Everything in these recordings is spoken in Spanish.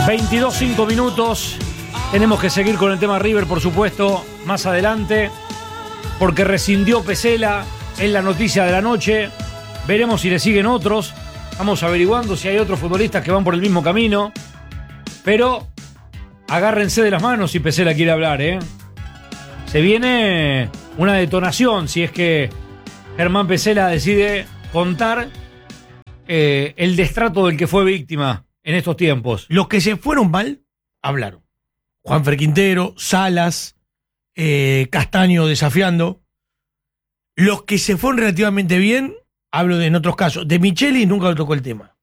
22:05 minutos. Tenemos que seguir con el tema River, por supuesto, más adelante, porque rescindió Pesela, es la noticia de la noche. Veremos si le siguen otros. Vamos averiguando si hay otros futbolistas que van por el mismo camino. Pero agárrense de las manos si Pesela quiere hablar, ¿eh? Se viene una detonación si es que Germán Pesela decide contar el destrato del que fue víctima en estos tiempos. Los que se fueron mal, hablaron. Juanfer Quintero, Salas, Castaño desafiando. Los que se fueron relativamente bien, hablo de en otros casos. De Micheli nunca lo tocó el tema.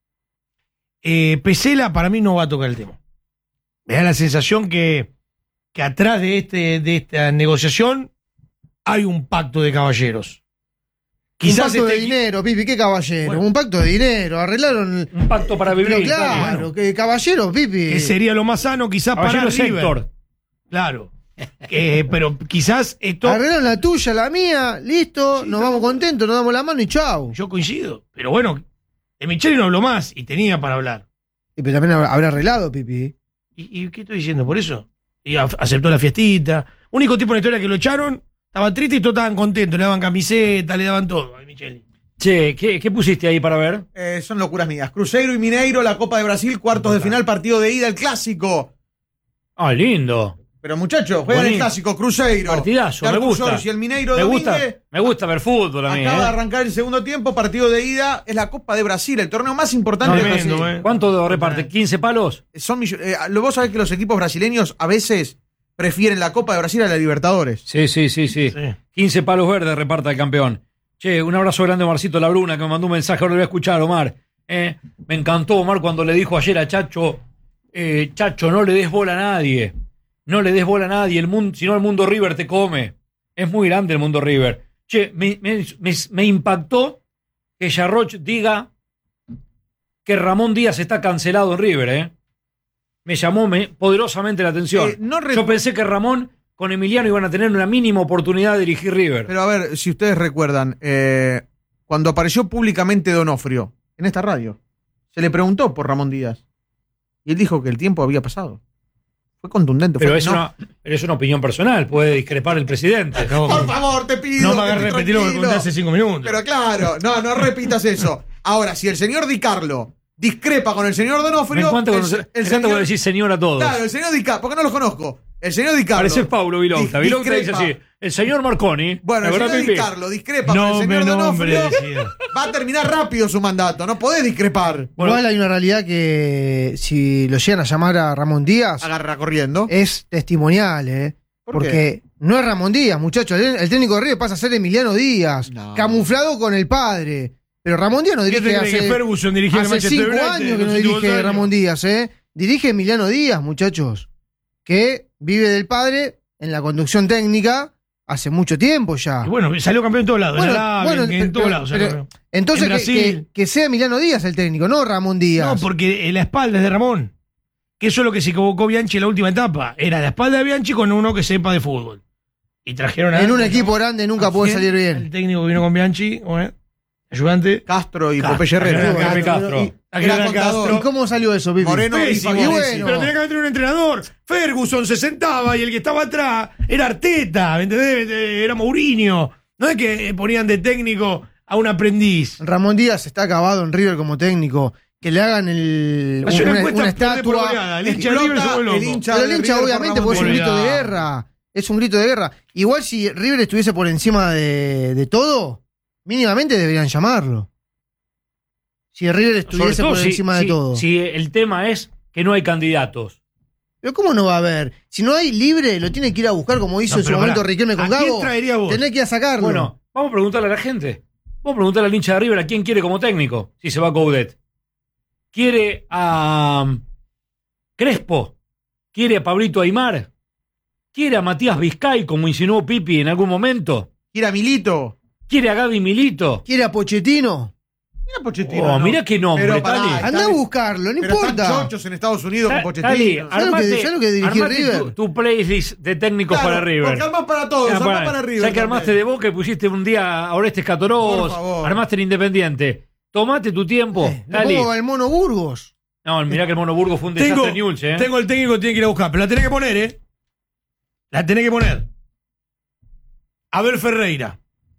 Pesela para mí no va a tocar el tema. Me da la sensación que atrás de esta negociación hay un pacto de caballeros. Quizás un pacto de dinero, Pipi, ¿qué caballero? Bueno, un pacto de dinero, arreglaron... Un pacto para vivir. Pero claro, bueno, que caballero, Pipi. Que sería lo más sano quizás caballero para River. Héctor. Claro. Pero quizás esto... Arreglaron la tuya, la mía, listo, sí, nos vamos contentos, nos damos la mano y chau. Yo coincido. Pero bueno, de Micheli no habló más y tenía para hablar. Pero también habrá arreglado, Pipi. ¿Y qué estoy diciendo? Por eso. Y aceptó la fiestita. Único tipo de historia que lo echaron... Estaba triste y todos estaban contentos, le daban camiseta, le daban todo a Micheli. Che, ¿qué pusiste ahí para ver? Son locuras mías. Cruzeiro y Mineiro, la Copa de Brasil, cuartos de final, partido de ida, el clásico. Ah, lindo. Pero muchachos, juegan el clásico, Cruzeiro. Partidazo, me gusta. Y el Mineiro me gusta ver fútbol a mí. Acaba de arrancar el segundo tiempo, partido de ida, es la Copa de Brasil, el torneo más importante de Brasil. ¿Cuánto reparte? ¿15 palos? Vos sabés que los equipos brasileños a veces prefieren la Copa de Brasil a la Libertadores. Sí. 15 palos verdes reparta el campeón. Che, un abrazo grande a Marcito Labruna, que me mandó un mensaje, ahora lo voy a escuchar, Omar. Me encantó Omar cuando le dijo ayer a Chacho, Chacho, no le des bola a nadie. No le des bola a nadie, si no el mundo River te come. Es muy grande el mundo River. Che, me impactó que Yarroch diga que Ramón Díaz está cancelado en River, Me llamó poderosamente la atención. Yo pensé que Ramón con Emiliano iban a tener una mínima oportunidad de dirigir River. Pero a ver, si ustedes recuerdan, cuando apareció públicamente Donofrio en esta radio, se le preguntó por Ramón Díaz. Y él dijo que el tiempo había pasado. Fue contundente. Pero es una opinión personal, puede discrepar el presidente. No, por favor, te pido. No me hagas repetir lo que conté hace 5 minutos. Pero claro, no repitas eso. Ahora, si el señor Di Carlo discrepa con el señor Donofrio. Me encanta cuando decís señor a todos. Claro, el señor Di Carlo, porque no los conozco. El señor Di Carlo. Parece Paulo Vilonta. Vilonta dice así: el señor Marconi. Bueno, el señor Di Carlo discrepa con el señor Donofrio. Va a terminar rápido su mandato. No podés discrepar. Bueno, igual hay una realidad que si lo llegan a llamar a Ramón Díaz. Agarra corriendo. Es testimonial, porque no es Ramón Díaz, muchachos. El técnico de River pasa a ser Emiliano Díaz. No. Camuflado con el padre. Pero Ramón Díaz no dirige hace 5 años que no dirige Ramón Díaz, Dirige Emiliano Díaz, muchachos, que vive del padre en la conducción técnica hace mucho tiempo ya. Y bueno, salió campeón en todos lados, en todos lados. Entonces que sea Emiliano Díaz el técnico, no Ramón Díaz. No, porque la espalda es de Ramón. Que eso es lo que se equivocó Bianchi en la última etapa. Era la espalda de Bianchi con uno que sepa de fútbol. Y trajeron en un equipo grande nunca puede salir bien. El técnico que vino con Bianchi, ayudante. Castro y Popeye Herrera. Castro. ¿Y cómo salió eso, Pipi? Moreno y bueno. Pero tenía que haber un entrenador. Ferguson se sentaba y el que estaba atrás era Arteta, ¿me entendés? Era Mourinho. No es que ponían de técnico a un aprendiz. Ramón Díaz está acabado en River como técnico. Que le hagan una estatua. El hincha de River se vuelve loco. El hincha obviamente porque es un grito de guerra. Es un grito de guerra. Igual si River estuviese por encima de todo, mínimamente deberían llamarlo. Si River estuviese por encima de todo. Si el tema es que no hay candidatos. Pero ¿cómo no va a haber? Si no hay libre, lo tiene que ir a buscar como hizo en su momento Riquelme con Gago. ¿A quién traería vos? Tenés que ir a sacarlo. Bueno, vamos a preguntarle a la gente. Vamos a preguntarle al hincha de River a quién quiere como técnico, si se va a Coudet. ¿Quiere a Crespo? ¿Quiere a Pablito Aimar? ¿Quiere a Matías Vizcay, como insinuó Pipi en algún momento? ¿Quiere a Milito? ¿Quiere a Gaby Milito? ¿Quiere a Pochettino? Mira Pochettino. Mirá qué nombre, Tali. Andá a buscarlo, no importa. Están chochos en Estados Unidos con Pochettino. Tali, ¿sabes lo que dirigí River? Tu playlist de técnicos para River. Porque armás para todos, armás para River. Ya que armaste de Boca y pusiste un día a Orestes Catorós, armaste el Independiente. Tomate tu tiempo, Tali. ¿Cómo va el Mono Burgos? No, mirá que el Mono Burgos fue un desastre en Newell's, Tengo el técnico que tiene que ir a buscar, pero la tenés que poner, La tenés que poner. Abel Ferreira.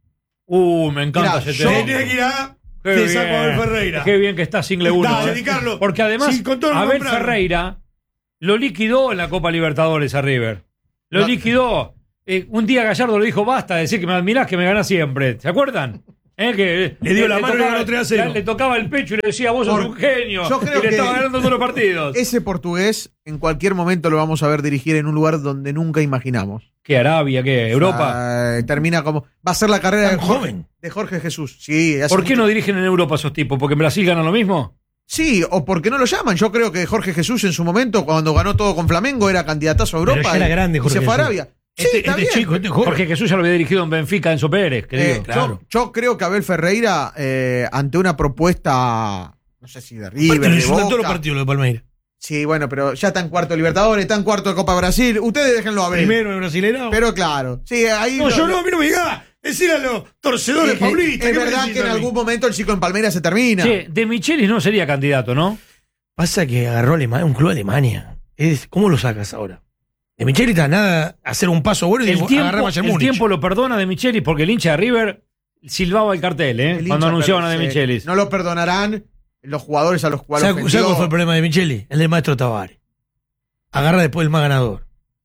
Me encanta ese técnico. Tenés que ir a... Te saco a Abel Ferreira. Qué bien que está Single 1. Dale, Carlos. Porque además, Sí, con todo lo Abel compraron. Ferreira lo liquidó en la Copa Libertadores a River. Lo liquidó. Un día Gallardo le dijo, basta de decir que me admirás, que me ganás siempre. ¿Se acuerdan? Que le dio la mano y le ganó 3-0. Le tocaba el pecho y le decía, vos sos un genio. Yo creo y le que estaba ganando todos los partidos. Ese portugués en cualquier momento lo vamos a ver dirigir en un lugar donde nunca imaginamos. ¿Qué, Arabia? ¿Qué? ¿Europa? Termina como... Va a ser la carrera joven. De Jorge Jesús. Sí. ¿Por qué no dirigen en Europa esos tipos? ¿Porque en Brasil ganan lo mismo? Sí, o porque no lo llaman. Yo creo que Jorge Jesús en su momento, cuando ganó todo con Flamengo, era candidatazo a Europa. Pero ya era grande, Jorge y se fue a Jesús. Arabia. Sí, está bien. Chico, joven. Porque Jesús ya lo había dirigido en Benfica, Enzo Pérez. Claro. Yo creo que Abel Ferreira, ante una propuesta, no sé si de River, Aparte, lo de hizo en todos los Boca. partidos lo de Palmeiras. Sí, bueno, pero ya está en cuarto de Libertadores, está en cuarto de Copa Brasil. Ustedes déjenlo a ver. Primero el brasileño. Pero claro, sí, ahí. No, yo no, a mí no me diga. Decir a los torcedores paulistas. Es verdad que en algún momento el ciclo en Palmeiras se termina. Che, De Michelis no sería candidato, ¿no? Pasa que agarró un club de Alemania. ¿Cómo lo sacas ahora? De Michelis está nada hacer un paso bueno y agarrar a Bayern El Múnich. tiempo lo perdona de Michelis porque el hincha de River silbaba el cartel, El cuando hincha, anunciaban a De sí. Michelis. No lo perdonarán los jugadores a los cuales ¿Sabes cuál fue el problema de Michelis? El del maestro Tavares. Agarra después el más ganador.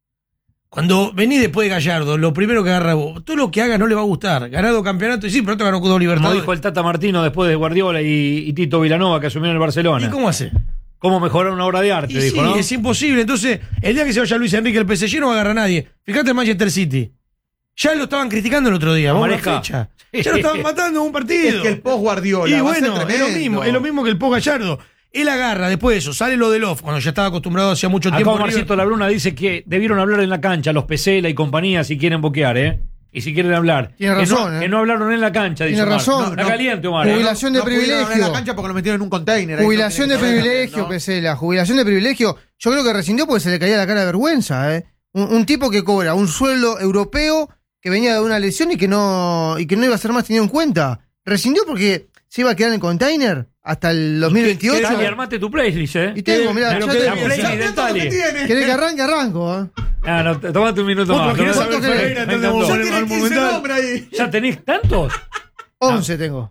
Cuando venís después de Gallardo, lo primero que agarra vos, todo lo que haga no le va a gustar. Ganado campeonato, y sí, pero otro ganó con dos Como Libertadores. dijo el Tata Martino después de Guardiola y Tito Vilanova que asumieron el Barcelona. ¿Y cómo hace? ¿Cómo mejorar una obra de arte? Y dijo, sí, ¿no? es imposible. Entonces, el día que se vaya Luis Enrique el PSG no va a agarrar a nadie. Fíjate el Manchester City. Ya lo estaban criticando el otro día. Vamos a la Maresca. fecha. Ya lo estaban matando en un partido. Es que el post Guardiola Y va a ser bueno, tremendo. es lo mismo que el post Gallardo. Él agarra, después de eso, sale lo del off, cuando ya estaba acostumbrado hacía mucho Acá tiempo. Marcito Labruna dice que debieron hablar en la cancha, los Pesela y compañía, si quieren boquear, Y si quieren hablar. Tiene razón, Que no hablaron en la cancha, dice Tiene Omar. razón. Está caliente, Omar. Jubilación de pudieron hablar en privilegio. la cancha porque lo metieron en un container. Ahí Jubilación no de tiene que ver, privilegio, ¿no? Pesela. Jubilación de privilegio. Yo creo que rescindió porque se le caía la cara de vergüenza, Un tipo que cobra un sueldo europeo que venía de una lesión y que no iba a ser más tenido en cuenta. Rescindió porque se iba a quedar en el container hasta el 2028. Dale, armate tu playlist, Y tengo, mirá, Pero ya que te- la playlist del Tali. ¿Querés que arranque? Arranco, No, tomate un minuto ¿Vos más. querés ¿Cuánto saber querés? Ferreira? Me Entonces encantó. vamos Ya al tiene 15 Monumental. nombres ahí. ¿Ya tenés tantos? 11 tengo.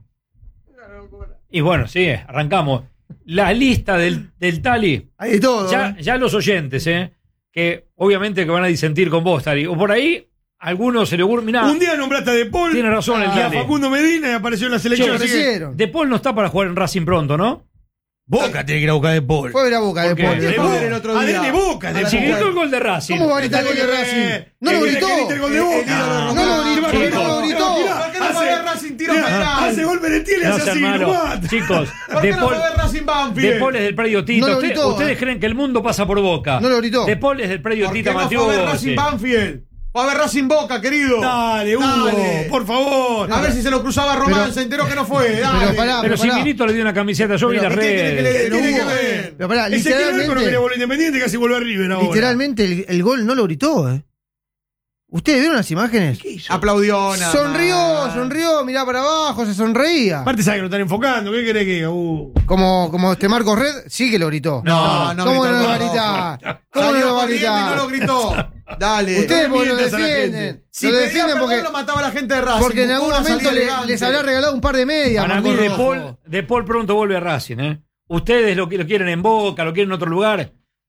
Y bueno, sí, arrancamos. La lista del Tali. Hay de todo. Ya los oyentes, que obviamente que van a disentir con vos, Tali. O por ahí, a algunos se le ocurre. Mirá, Un día nombraste a De Paul. tiene razón el y a Tali. Facundo Medina y apareció en la selección. Che, así que Ofrecieron. De Paul no está para jugar en Racing pronto, ¿no? Boca tiene que ir a buscar a De Paul. Fue a ver a Boca ¿Por de qué? Paul. De Fue a ver el otro día. de Boca. A De la Si Boca. gritó el gol de Racing. ¿Cómo va a gritar el gol de Racing? No lo gritó. el gol de Boca. No lo gritó. Chicos. No lo gritó. ¿Por qué no fue a ver Racing tiro penal? Hace gol Merentiel y No hace sean así. malos. lo mata. Chicos, ¿Por qué De no Paul, fue a ver Racing Banfield? De Paul es del predio Tita. No lo Ustedes- gritó, Ustedes creen que el mundo pasa por Boca. No lo gritó. De Paul es del predio ¿Por qué Tita no fue a ver Racing Matiusi. Banfield? Fue a ver Racing Boca, querido. Dale, Hugo, Dale. por favor. A ver si se lo cruzaba a Román, Pero- se enteró que no fue. Dale. Pero pará, Pero si Milito le dio una camiseta, yo vi las ¿Qué tiene que redes. leer? Tiene que Hugo, ver. Pero pará, Ese que no quería literalmente, volver Independiente casi vuelve a River ahora. literalmente el gol no lo gritó, ¿Ustedes vieron las imágenes? ¿Qué hizo? Aplaudió nada más. Sonrió, mirá para abajo, se sonreía. Aparte sabe que lo están enfocando. ¿Qué querés que diga? Como este Marcos Red, sí que lo gritó. No, no ¿Cómo gritó, no lo va a no. gritar? ¿Cómo no Salió lo va a corriendo y no gritar? lo gritó. Dale. Ustedes porque lo mientas a la defienden. gente. Si Lo pedía defienden perdón, porque, lo mataba a la gente de Racing. porque en Buscó algún una momento salida elegante. les habrá regalado un par de medias. Para Marcos mí, Rojo. De Paul pronto vuelve a Racing. Ustedes lo quieren en Boca, lo quieren en otro lugar.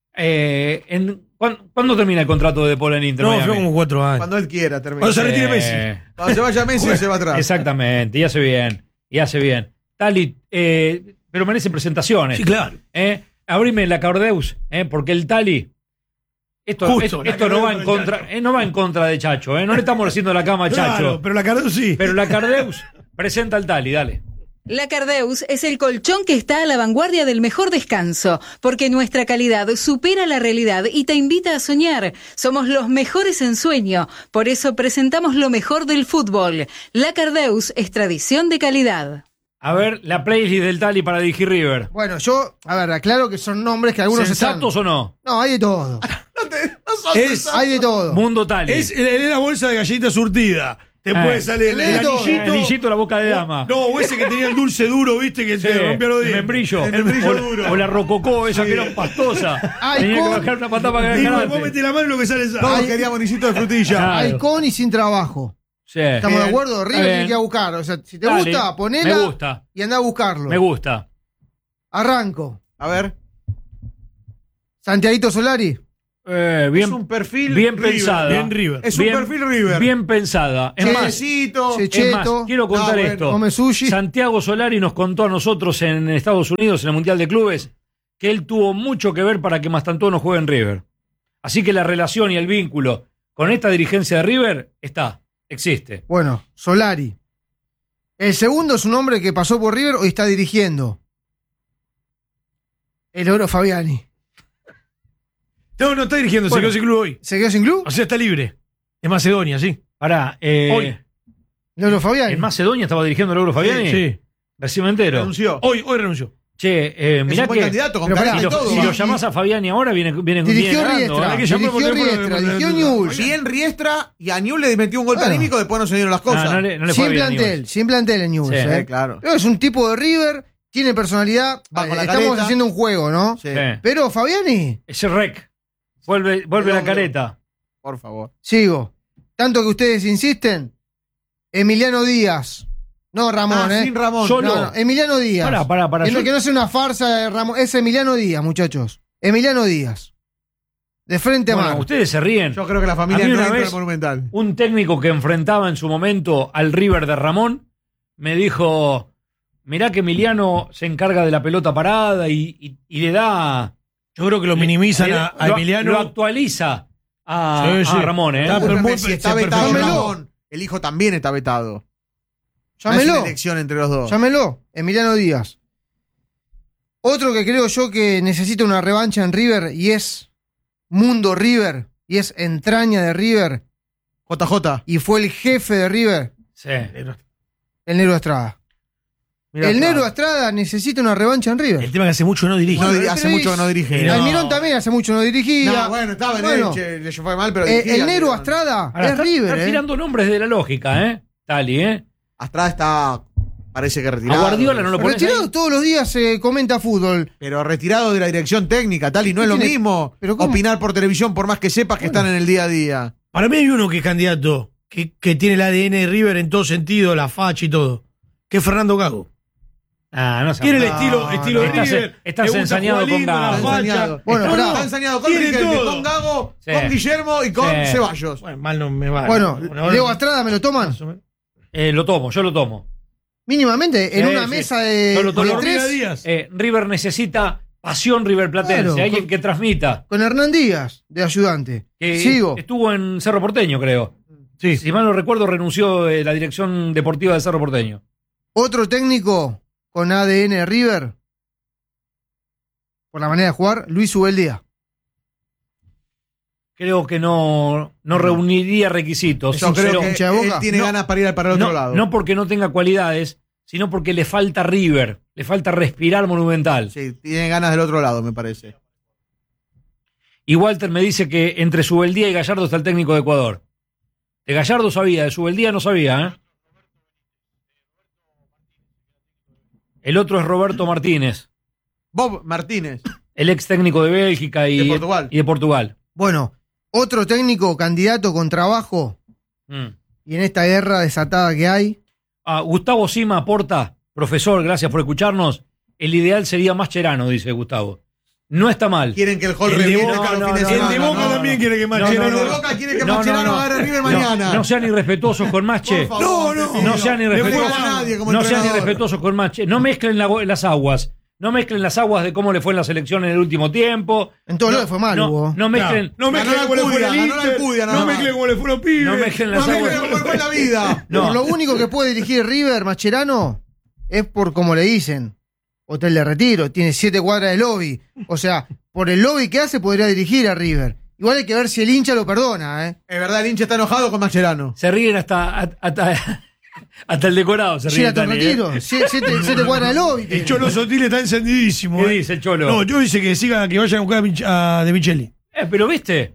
¿Cuándo termina el contrato de De Paul en Inter? No, Miami? fue como 4 años. Cuando él quiera termina. Cuando se retire Messi. Cuando se vaya Messi se va atrás. Exactamente, y hace bien. Tali, pero merece presentaciones. Sí, claro. Abrime la Cardeus, porque el Tali. Esto Justo, la no va Cardeus en contra, no va en contra de Chacho, no le estamos haciendo la cama a Chacho. Claro, pero la Cardeus sí. Pero la Cardeus presenta al Tali, dale. La Cardeus es el colchón que está a la vanguardia del mejor descanso, porque nuestra calidad supera la realidad y te invita a soñar. Somos los mejores en sueño, por eso presentamos lo mejor del fútbol. La Cardeus es tradición de calidad. A ver, la playlist del Tali para dirigir River. Bueno, yo, aclaro que son nombres que algunos están. ¿Sensatos o no? No, hay de todo. Es, Hay de todo. Mundo Tali. es la bolsa de galleta surtida. Te puede salir el anillito, la boca de dama. No, o ese que tenía el dulce duro, viste, que te rompió los dientes. El membrillo duro. O la rococó, esa que era pastosa. Tenía que bajar una patada para que vos metés la mano en lo que sale. Todos queríamos anillito de frutilla. Claro. Hay con y sin trabajo. Sí. ¿Estamos de acuerdo? River tiene que ir a buscar. O sea, si te gusta, ponela y anda a buscarlo. Me gusta. Arranco. A ver. Santiaguito Solari. Bien, es un perfil bien pensada. Bien River. Es un perfil River. Bien pensada. Es más, quiero contar esto. Come sushi. Santiago Solari nos contó a nosotros en Estados Unidos, en el Mundial de Clubes, que él tuvo mucho que ver para que Mastantuono juegue en River. Así que la relación y el vínculo con esta dirigencia de River existe. Bueno, Solari. El segundo es un hombre que pasó por River, hoy está dirigiendo. El Oro Fabiani. No está dirigiendo, se quedó sin club hoy. ¿Se quedó sin club? O sea, está libre. Es Macedonia, sí. Pará, hoy. El Oro Fabiani. ¿En Macedonia estaba dirigiendo el Oro Fabiani? Sí. Recién me entero. Renunció. Hoy renunció. Che, mirá es un buen que candidato con cara y todo. Si lo llamás a Fabiani ahora, viene dirigió Riestra, dirigió Newell's. Bien Riestra y a Newell's le metió un golpe anímico, después no se dieron las cosas. No le fue sin plantel en Newell's. Sí, claro. Pero es un tipo de River, tiene personalidad. Estamos haciendo un juego, ¿no? Sí. Pero Fabiani. Ese rec. Vuelve la careta. Por favor. Sigo. Tanto que ustedes insisten, Emiliano Díaz. No Ramón, Sin Ramón. Solo. No, Emiliano Díaz. Pará. Que no sea una farsa de Ramón. Es Emiliano Díaz, muchachos. Emiliano Díaz. De frente a mar. Ustedes se ríen. Yo creo que la familia no entra en Monumental. Un técnico que enfrentaba en su momento al River de Ramón me dijo: mirá que Emiliano se encarga de la pelota parada y le da. Yo creo que lo minimizan a Emiliano. Lo actualiza a Ramón, ¿eh? Si está vetado Ramón, el hijo también está vetado. Llámelo. No es una elección entre los dos. Llámelo, Emiliano Díaz. Otro que creo yo que necesita una revancha en River y es Mundo River y es entraña de River. JJ. Y fue el jefe de River. Sí. El Negro Estrada. Negro Estrada necesita una revancha en River. El tema que hace mucho no dirige. Hace mucho que no dirige. Almirón también hace mucho no dirigía. No, bueno, estaba en le fue mal, pero dirigía. El Negro Estrada es River. Está tirando nombres de la lógica, Tali, Astrada está, parece que retirado. A Guardiola no lo pones retirado ahí. Todos los días se comenta fútbol. Pero retirado de la dirección técnica, Tali, no es lo mismo opinar por televisión por más que sepas que están en el día a día. Para mí hay uno que es candidato, que tiene el ADN de River en todo sentido, la facha y todo, que es Fernando Gago. No tiene el estilo de River. Estás ensañado con Gago. Bueno, está ensañado con Riquelme, con Gago, con Guillermo y con Ceballos. Bueno, mal no me va. Bueno, Leo Estrada, ¿me lo toman? Yo lo tomo. Mínimamente, en una mesa de tres. River necesita pasión riverplatense, alguien que transmita. Con Hernán Díaz, de ayudante. Sigo. Estuvo en Cerro Porteño, creo. Sí. Si mal no recuerdo, renunció la dirección deportiva de Cerro Porteño. Otro técnico con ADN de River, por la manera de jugar, Luis Ubeldía. Creo que no reuniría requisitos. Yo creo que él tiene ganas para ir para el otro lado. No porque no tenga cualidades, sino porque le falta River, le falta respirar Monumental. Sí, tiene ganas del otro lado, me parece. Y Walter me dice que entre Subeldía y Gallardo está el técnico de Ecuador. De Gallardo sabía, de Subeldía no sabía, El otro es Roberto Martínez. Bob Martínez. El ex técnico de Bélgica y de Portugal. Bueno, otro técnico candidato con trabajo y en esta guerra desatada que hay. Gustavo Sima aporta, profesor, gracias por escucharnos. El ideal sería Mascherano, dice Gustavo. No está mal. Quieren que el Hall reviente cada fin de semana. El de Boca también quiere que Mascherano. El de Boca quiere que Mascherano agarre River mañana. No sean irrespetuosos con Masche. No sean irrespetuosos con Masche. No mezclen las aguas. No mezclen las aguas de cómo le fue en la selección en el último tiempo. En todo lo fue mal, Hugo. No mezclen. No mezclen cómo le fue el Inter. No mezclen cómo le fue los pibes. No mezclen las aguas. No mezclen cómo fue la vida. Por lo único que puede dirigir River, Mascherano, es por como le dicen. Hotel de Retiro, tiene 7 cuadras de lobby. O sea, por el lobby que hace podría dirigir a River. Igual hay que ver si el hincha lo perdona, Es verdad, el hincha está enojado con Mascherano. Se ríen hasta el decorado. Se ríen. Retiro, 7 cuadras de lobby. El Cholo Sotil está encendidísimo. ¿Qué dice el Cholo? No, yo dice que vayan a buscar a De Micheli. Pero viste,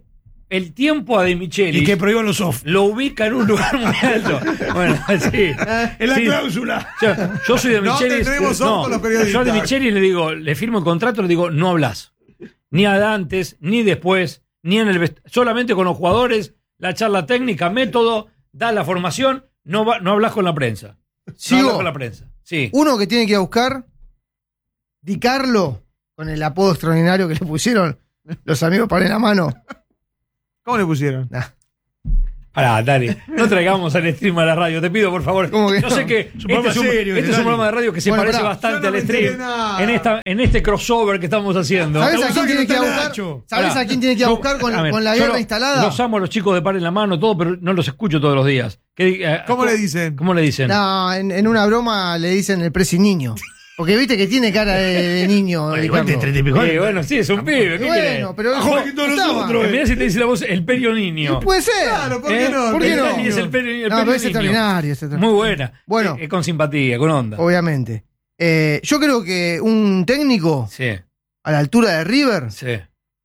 el tiempo a De Michelis Y que prohíban los off. lo ubica en un lugar muy alto. Bueno, sí. En la Sí. cláusula. Yo soy de No Michelis. tendremos off con los periodistas. Yo a De Michelis le digo, le firmo el contrato, le digo, no hablas. Ni antes, ni después, ni en el solamente con los jugadores, la charla técnica, método, da la formación, no hablas con la prensa. No Sigo. hablas con la prensa. Sí. Uno que tiene que ir a buscar, Di Carlo, con el apodo extraordinario que le pusieron los amigos para la mano. ¿Cómo le pusieron? Pará, dale, no traigamos al stream a la radio, te pido por favor. ¿Cómo que Yo no? sé que un programa serio, este es un programa de radio que se Bueno, parece pará, bastante yo no al me enteré stream nada. en este crossover que estamos haciendo. ¿Sabes La a quién usá que tiene no que ir a está buscar? Nacho. ¿Sabes Pará, a quién tiene que ir a buscar a ver, con la yo guerra instalada? Los amo a los chicos de Par en la Mano, todo, pero no los escucho todos los días. ¿Cómo le dicen? ¿Cómo le dicen? No, en una broma le dicen el presi niño. Porque viste que tiene cara de niño. Di Igual de Carlo. 30 y pico años. Bueno, sí, es un pibe. ¿Qué Bueno, pero joven que todos estaba. nosotros, Mirá si te dice la voz el perio niño. Puede ser. Claro, ¿por qué ¿Eh? no? ¿Por qué no? Y es el perio, No, pero es niño. extraordinario. Muy buena. Bueno. Con simpatía, con onda. Obviamente. Yo creo que un técnico Sí, a la altura de River, sí.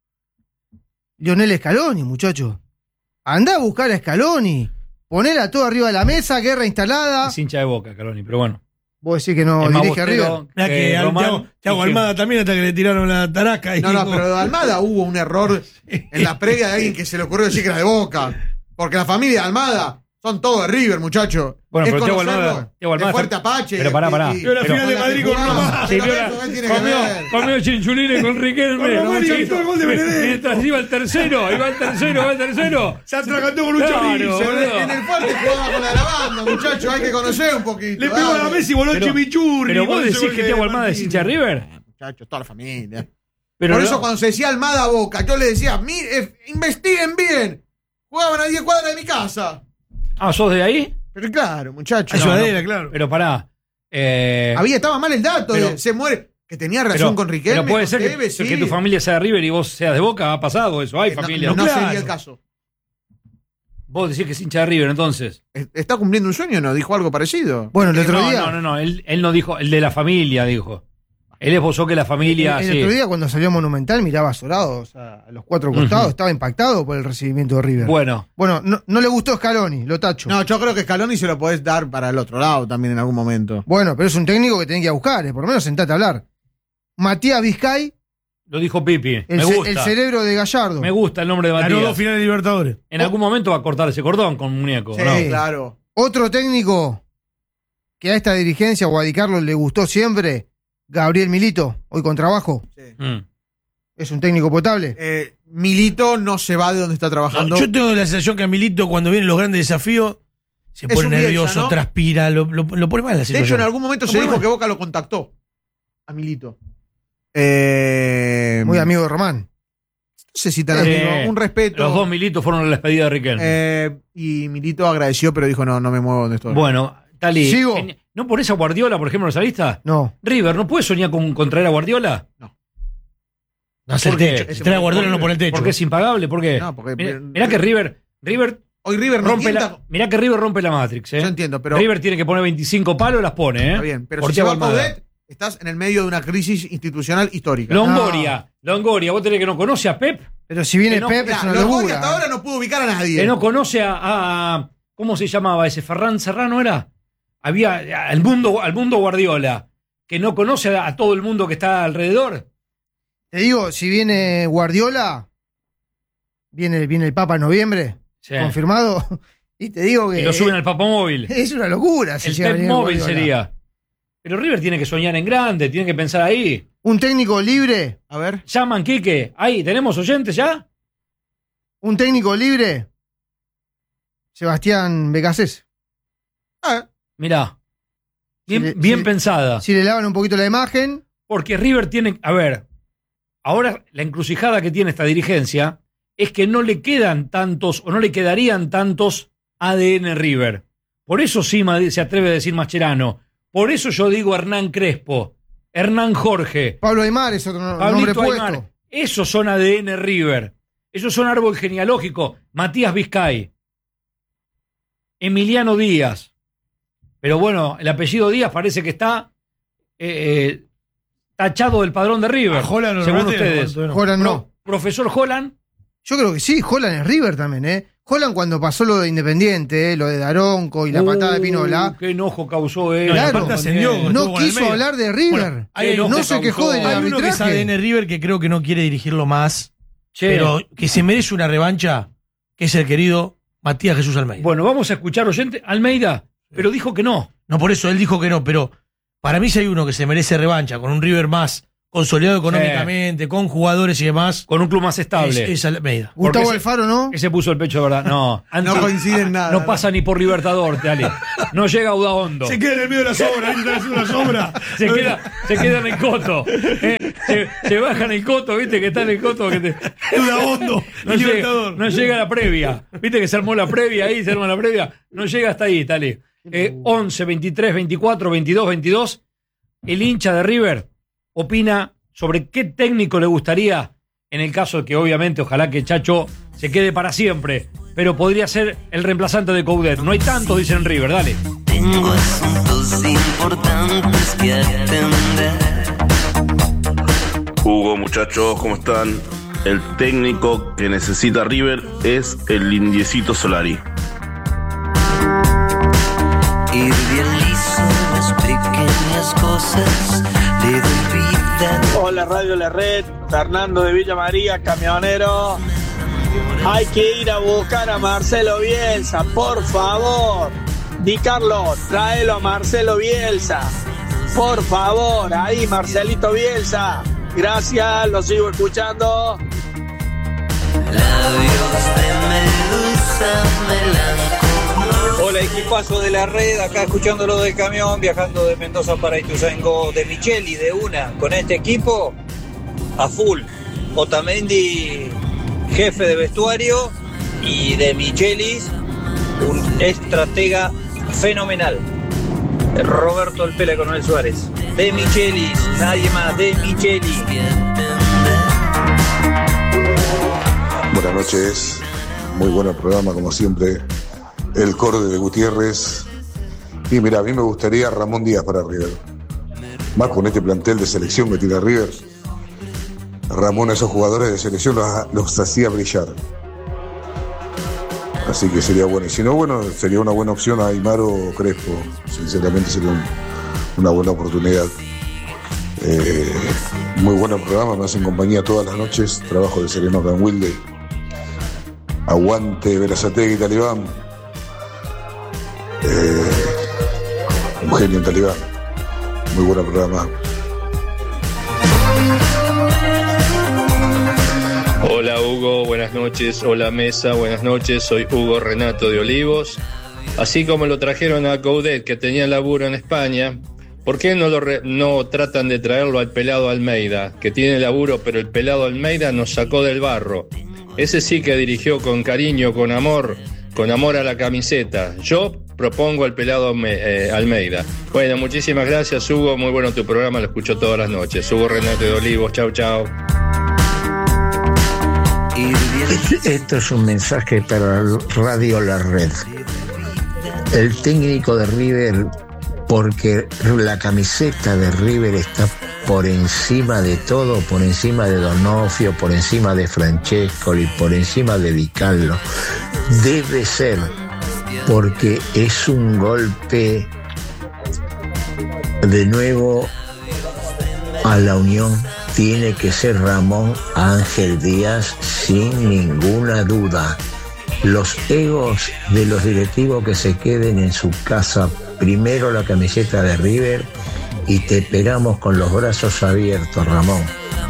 Lionel Scaloni, muchacho. Andá a buscar a Scaloni. Ponela todo arriba de la mesa, guerra instalada. Es hincha de Boca, Caloni, pero bueno. Vos decís que no Es más dirige a River. bostero Mirá que Román, Thiago y que- Almada también hasta que le tiraron la taraca. Y No, no, dijo, pero de Almada hubo un error en la previa de alguien que se le ocurrió decir que era de Boca. Porque la familia de Almada son todos de River, muchacho. Bueno, Es pero Thiago conocerlo Almada- Thiago Almada de Fuerte está- Apache. pero pará. Vio la final de Madrid con Román. Sí, vio la- comió chinchulines con Riquelme. Con Román y Sí. gritó el gol de Benedetto. Mientras iba el tercero. Se atragantó con un Claro, chorizo. boludo. En el Fuerte jugaba con la de la banda, muchacho. Hay que conocer un poquito. Le pegó a la dale. Messi y voló Pero- chimichurri. Pero vos con ese decís gol que de Thiago Almada es Martínez. hincha de River. Muchachos, toda la familia. Pero Por no- eso cuando se decía Almada a Boca, yo le decía, investiguen bien. Jugaban a 10 cuadras de mi casa. Ah, ¿sos de ahí? Pero claro, muchachos. Es No, Ciudadela, claro. Pero pará. Estaba mal el dato pero- de se muere. Que tenía relación con Riquelme. Pero puede con ser que, Tevez, sí. que tu familia sea de River y vos seas de Boca. Ha pasado eso. Hay familia. No Claro. sería el caso. Vos decís que es hincha de River, entonces. ¿Está cumpliendo un sueño o no? ¿Dijo algo parecido? Bueno, el otro No, día. no. Él no dijo. El de la familia dijo. Él esbozó que la familia. El sí. otro día cuando salió Monumental miraba azorado, o sea, a los cuatro costados, Ujú. estaba impactado por el recibimiento de River. Bueno, Bueno, no le gustó Scaloni, lo tacho. No, yo creo que Scaloni se lo podés dar para el otro lado también en algún momento. Bueno, pero es un técnico que tenés que ir a buscar, por lo menos sentate a hablar. Matías Vizcay, lo dijo Pipi. el, Me gusta. el cerebro de Gallardo. Me gusta el nombre de Ganó 2 Matías. finales de Libertadores. En algún momento va a cortar ese cordón con muñeco. Sí, ¿no? claro. Otro técnico que a esta dirigencia o a Di Carlo le gustó siempre, Gabriel Milito, hoy con trabajo. Sí. Mm. Es un técnico potable. Milito no se va de donde está trabajando. Yo tengo la sensación que a Milito, cuando vienen los grandes desafíos, se Es pone un Bielsa, nervioso, ¿no? transpira, lo pone mal la De situación. hecho, en algún momento Lo se pone dijo mal. que Boca lo contactó a Milito. Muy amigo de Román. No sé si tan Sí. amigo. Un respeto. Los dos Militos fueron a la despedida de Riquelme. Y Milito agradeció, pero dijo, no me muevo donde estoy. Bueno, Tali. Sigo. ¿No por esa Guardiola, por ejemplo, no salista? No. River, ¿no puede soñar con traer a Guardiola? No hace el ¿Por qué? techo. Si trae a Guardiola no pone el techo. Porque es impagable. ¿Por qué? No, porque- Mirá que River Hoy River no rompe tienta- mirá que River rompe la Matrix. Yo entiendo, pero River tiene que poner 25 palos, las pone. está bien. Pero Por si se va Thiago Almada. Coudet, estás en el medio de una crisis institucional histórica. Longoria, vos tenés que no conoce a Pep, Pero si viene Que no, Pep Mirá, es una Longoria locura. hasta ahora no pudo ubicar a nadie. que no conoce a ¿cómo se llamaba ese? Ferran Serrano era. Había al mundo Guardiola, que no conoce a todo el mundo que está alrededor. Te digo, si viene Guardiola, viene el Papa en noviembre, Sí. confirmado, y te digo que Y lo suben al papamóvil. es una locura. Si El llega a Pep venir móvil Guardiola. sería. Pero River tiene que soñar en grande, tiene que pensar ahí. Un técnico libre, A ver. Llaman, Quique. Ahí, ¿tenemos oyentes ya? un técnico libre, Sebastián Becasés. Mirá. Bien, Si le- bien si- pensada. Si le lavan un poquito la imagen, Porque River tiene. A ver. Ahora la encrucijada que tiene esta dirigencia es que no le quedan tantos, o no le quedarían tantos ADN River. Por eso sí se atreve a decir Mascherano. Por eso yo digo Hernán Crespo, Hernán Jorge, Pablo Aymar es otro nombre Pablito puesto. Aymar. Esos son ADN River. Esos son árbol genealógico. Matías Vizcay. Emiliano Díaz. Pero bueno, el apellido Díaz parece que está tachado del padrón de River. A Holland no lo según meten, ustedes. no. Joran no. Profesor Holland, Yo creo que sí, Holland es River también, Holland cuando pasó lo de Independiente, lo de Daronco y la patada de Pinola. Qué enojo causó él. Claro, no quiso hablar de River. Bueno, no se quejó del arbitraje. Hay uno que es ADN River que creo que no quiere dirigirlo más, pero que se merece una revancha, que es el querido Matías Jesús Almeida. Bueno, vamos a escuchar, oyente. Almeida, pero dijo que no. No, por eso él dijo que no, pero para mí si hay uno que se merece revancha, con un River más consolidado económicamente, con jugadores y demás. Con un club más estable. Es Almeida. Gustavo Alfaro, ¿no? Ese puso el pecho de verdad. No, no coinciden nada. No pasa ni por Libertador, Ale. No llega a Udaondo. Se queda en el medio de la sombra, ahí está haciendo la sombra. Se queda en el coto. Se baja en el coto, viste que está en el coto. Udaondo. No llega a la previa. Viste que se armó la previa ahí, se armó la previa. No llega hasta ahí, Tale. 11, 23, 24, 22, 22. El hincha de River opina sobre qué técnico le gustaría, en el caso de que obviamente ojalá que Chacho se quede para siempre, pero podría ser el reemplazante de Coudet. No hay tantos, dicen River, dale. Tengo asuntos importantes que atender. Hugo, muchachos, ¿cómo están? El técnico que necesita River es el Indiecito Solari. Idealizo las pequeñas cosas, le doy vida. Hola Radio La Red, Fernando de Villa María, camionero. Hay que ir a buscar a Marcelo Bielsa, por favor. Di Carlos, tráelo a Marcelo Bielsa. Por favor, ahí Marcelito Bielsa. Gracias, lo sigo escuchando. Labios de medusa melancólica. Hola, equipazo de La Red, acá escuchándolo del camión, viajando de Mendoza para Ituzaingó, de Micheli, de una, con este equipo, a full. Otamendi, jefe de vestuario, y de Michelis, un estratega fenomenal. Roberto El Pela Coronel Suárez. De Michelis, nadie más, de Michelis. Buenas noches, muy buen programa como siempre. El Corde de Gutiérrez. Y mira, a mí me gustaría Ramón Díaz para River. Más con este plantel de selección que tiene River. Ramón a esos jugadores de selección los hacía brillar. Así que sería bueno. Y si no, bueno, sería una buena opción a Aymar o Crespo. Sinceramente sería una buena oportunidad. Muy buen programa, me hacen compañía todas las noches. Trabajo de sereno acá en Wilde. Aguante Berazategui y Talibán. Un genio en Talibán. Muy buen programa. Hola Hugo, buenas noches. Hola Mesa, buenas noches. Soy Hugo Renato de Olivos. Así como lo trajeron a Coudet, que tenía laburo en España, ¿por qué no tratan de traerlo al pelado Almeida, que tiene laburo, pero el pelado Almeida nos sacó del barro? Ese sí que dirigió con cariño, con amor a la camiseta. Yo propongo al pelado Almeida. Bueno, muchísimas gracias Hugo, muy bueno tu programa, lo escucho todas las noches. Hugo Renato de Olivos, chau chau. Esto es un mensaje para Radio La Red. El técnico de River, porque la camiseta de River está por encima de todo, por encima de Donofrio, por encima de Francescoli, por encima de Di Carlo. Debe ser, porque es un golpe de nuevo a la unión. Tiene que ser Ramón Ángel Díaz sin ninguna duda. Los egos de los directivos que se queden en su casa. Primero la camiseta de River y te esperamos con los brazos abiertos, Ramón.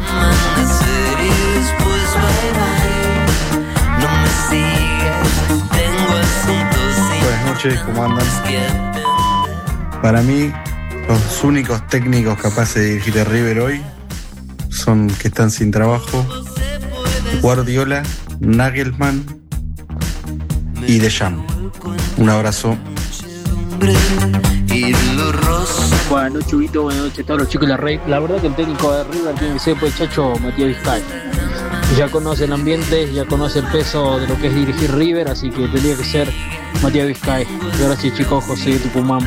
Buenas noches, ¿cómo andan? Para mí, los únicos técnicos capaces de dirigir a River hoy son que están sin trabajo: Guardiola, Nagelsmann y Deschamps. Un abrazo. Buenas noches, Vito, buenas noches a todos los chicos de La Red. La verdad que el técnico de River tiene que ser pues Chacho Matías Vizcay. Ya conoce el ambiente, ya conoce el peso de lo que es dirigir River, así que tendría que ser Matías Vizcay. Gracias chicos, José de Tucumán.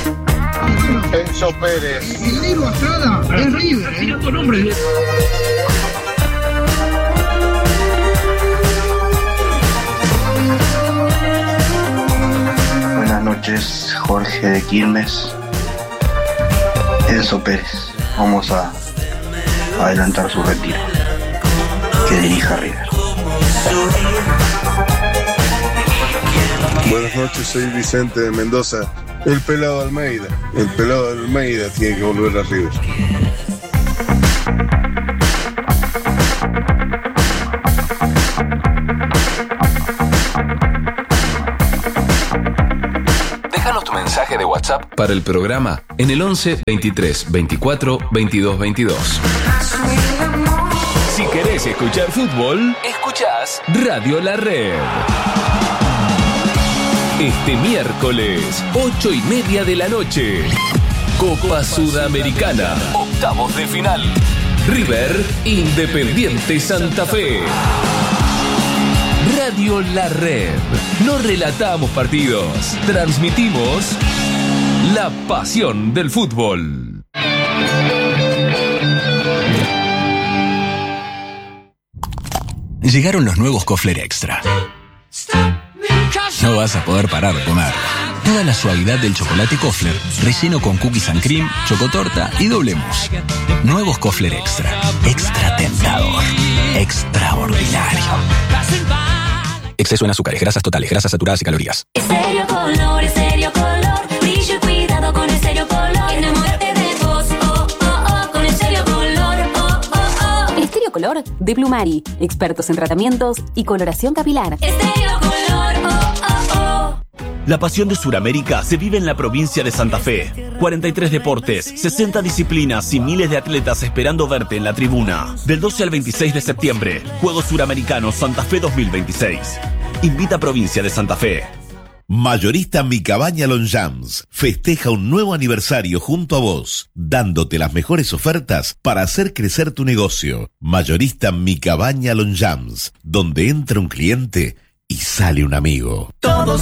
Enzo Pérez. El negro Astrada es River. Jorge de Quilmes, Enzo Pérez. Vamos a adelantar su retiro. Que dirija River. Buenas noches, soy Vicente de Mendoza. El pelado Almeida. El pelado Almeida tiene que volver a River. Déjanos tu mensaje de WhatsApp para el programa en el 11 23 24 22 22. Si querés escuchar fútbol, escuchás Radio La Red. Este miércoles, 8:30 de la noche, Copa Sudamericana, octavos de final. River, Independiente Santa Fe. Radio La Red. No relatamos partidos, transmitimos la pasión del fútbol. Llegaron los nuevos Kofler Extra. No vas a poder parar de comer. Toda la suavidad del chocolate Kofler, relleno con cookies and cream, chocotorta y doble mousse. Nuevos Kofler Extra. Extra tentador. Extraordinario. Exceso en azúcares, grasas totales, grasas saturadas y calorías. Estéreo Color, brillo y cuidado con Estéreo Color. Enamórate de vos, oh, oh, oh, con Estéreo Color, oh, oh, oh. Estéreo Color de Plumari, expertos en tratamientos y coloración capilar. Estéreo Color, oh, oh, oh. La pasión de Suramérica se vive en la provincia de Santa Fe. 43 deportes, 60 disciplinas y miles de atletas esperando verte en la tribuna. Del 12 al 26 de septiembre, Juegos Suramericanos Santa Fe 2026. Invita a Provincia de Santa Fe. Mayorista Mi Cabaña Longchamps festeja un nuevo aniversario junto a vos, dándote las mejores ofertas para hacer crecer tu negocio. Mayorista Mi Cabaña Longchamps, donde entra un cliente y sale un amigo. Todos